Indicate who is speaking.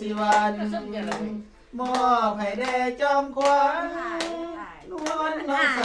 Speaker 1: สิวันมอบให้แด่จอมขวัญนวลน้องส